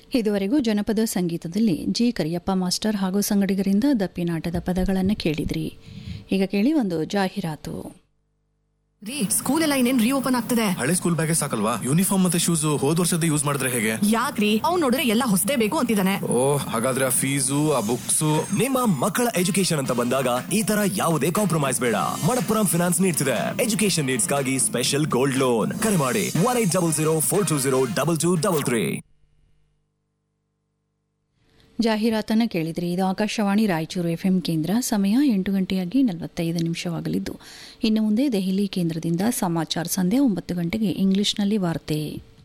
ಇದುವರೆಗೂ ಜನಪದ ಸಂಗೀತದಲ್ಲಿ ಜಿ ಕರಿಯಪ್ಪ ಮಾಸ್ಟರ್ ಹಾಗೂ ಸಂಗಡಿಗರಿಂದ ದಪ್ಪಿನಾಟದ ಪದಗಳನ್ನು ಕೇಳಿದ್ರಿ. ಈಗ ಕೇಳಿ ಒಂದು ಜಾಹೀರಾತು. ಸ್ಕೂಲ್ ಎಲ್ಲ ಇನ್ನೇನ್ ರೀಓಪನ್ ಆಗ್ತದೆ. ಹಳೆ ಸ್ಕೂಲ್ ಬ್ಯಾಗೇ ಸಾಕಲ್ವಾ, ಯೂನಿಫಾರ್ಮ್ ಮತ್ತೆ ಶೂಸ್ ಹೋದ್ ವರ್ಷದ ಯೂಸ್ ಮಾಡಿದ್ರೆ ಹೇಗೆ? ಯಾಕ್ರಿ ಅವ್ನು ನೋಡಿದ್ರೆ ಎಲ್ಲ ಹೊಸದೇ ಬೇಕು ಅಂತಿದ್ದಾನೆ. ಹಾಗಾದ್ರೆ ಆ ಫೀಸು ಆ ಬುಕ್ಸ್. ನಿಮ್ಮ ಮಕ್ಕಳ ಎಜುಕೇಶನ್ ಅಂತ ಬಂದಾಗ ಈ ತರ ಯಾವುದೇ ಕಾಂಪ್ರಮೈಸ್ ಬೇಡ. ಮಣಪ್ಪುರಂ ಫಿನಾನ್ಸ್ ನೀಡ್ತಿದೆ ಎಜುಕೇಶನ್ ನೀಡ್ಸ್ ಗಾಗಿ ಸ್ಪೆಷಲ್ ಗೋಲ್ಡ್ ಲೋನ್. ಕರೆ ಮಾಡಿ 180042022233. ಜಾಹೀರಾತನ್ನು ಕೇಳಿದ್ರಿ. ಇದು ಆಕಾಶವಾಣಿ ರಾಯಚೂರು FM ಕೇಂದ್ರ. ಸಮಯ 8:45 ಇನ್ನು ಮುಂದೆ ದೆಹಲಿ ಕೇಂದ್ರದಿಂದ ಸಮಾಚಾರ ಸಂಧ್ಯೆ 9 ಗಂಟೆಗೆ ಇಂಗ್ಲಿಷ್ನಲ್ಲಿ ವಾರ್ತೆ.